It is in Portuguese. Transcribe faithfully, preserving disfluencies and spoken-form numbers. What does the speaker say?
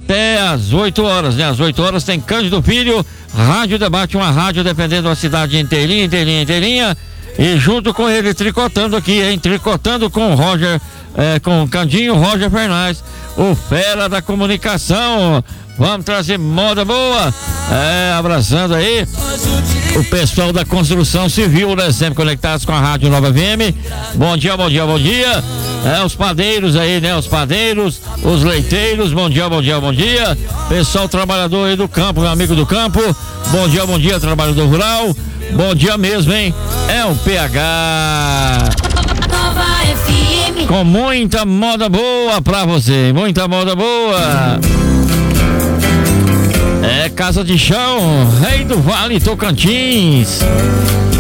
até às oito horas, né? Às oito horas tem Cândido Filho, Rádio Debate, uma rádio defendendo a cidade inteirinha, inteirinha, inteirinha. E junto com ele, tricotando aqui, hein? Tricotando com o Roger, é, com o Candinho Roger Fernandes, o fera da comunicação. Vamos trazer moda boa, é, abraçando aí o pessoal da construção civil, né? Sempre conectados com a Rádio Nova F M. Bom dia, bom dia, bom dia. É, os padeiros aí, né? Os padeiros, os leiteiros, bom dia, bom dia, bom dia. Pessoal trabalhador aí do campo, meu amigo do campo. Bom dia, bom dia, trabalhador rural. Bom dia mesmo, hein? É o P H. Nova F M. Com muita moda boa pra você, muita moda boa. É Casa de Chão, Rei do Vale Tocantins.